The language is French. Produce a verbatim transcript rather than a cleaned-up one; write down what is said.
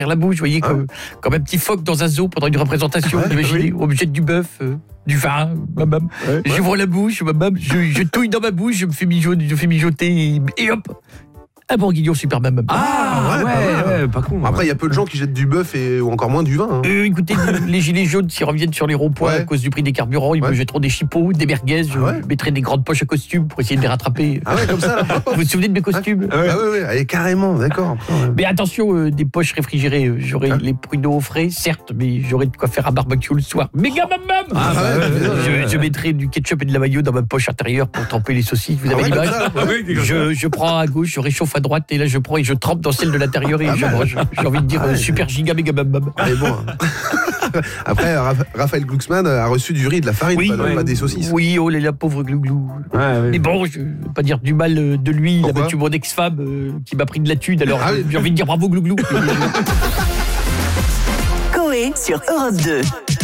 la bouche, vous voyez, Ah. comme, comme un petit phoque dans un zoo pendant une représentation. Ouais, Imaginez, on me jette du bœuf, euh, du vin, bam, Ouais, j'ouvre la bouche, bam, je, je touille dans ma bouche, je me fais mijoter, je fais mijoter et, et hop, un bourguignon super bam, bam. Ah, ouais, ouais, pas mal. ouais, pas con. Après, il y a peu de gens qui jettent du bœuf et ou encore moins du vin. Hein. Euh, écoutez, les gilets jaunes, s'ils reviennent sur les ronds-points Ouais. à cause du prix des carburants, ils Ouais. me jetteront des chipots, des merguez, je Ah ouais mettrai des grandes poches à costumes pour essayer de les rattraper. Ah ouais, comme ça là. Vous vous souvenez de mes costumes Ah ouais, ouais, allez, carrément, d'accord. Mais attention, euh, des poches réfrigérées, euh, j'aurai Hein les pruneaux au frais, certes, mais j'aurai de quoi faire un barbecue le soir. Méga mam mam Ah, ouais, ouais, ouais, je, je mettrai du ketchup et de la mayo dans ma poche intérieure pour tremper les saucisses. Vous Ah avez ouais, l'image comme ça, ouais. je, je prends à gauche, je réchauffe à droite, et là je prends et je trempe dans celle de l'intérieur et Ah je mal. mange. J'ai envie de dire Ah ouais. euh, super giga méga mam mam. Mais bon. hein. Après, Raph- Raphaël Glucksmann a reçu du riz et de la farine, Oui, pas, ouais. pas des saucisses. Oui, oh là là, pauvre glouglou. Ouais, ouais. Mais bon, je ne veux pas dire du mal euh, de lui, il a Pourquoi battu mon ex-femme euh, qui m'a pris de la thune, alors Ah euh, oui. j'ai envie de dire bravo glouglou. Coé sur Europe deux.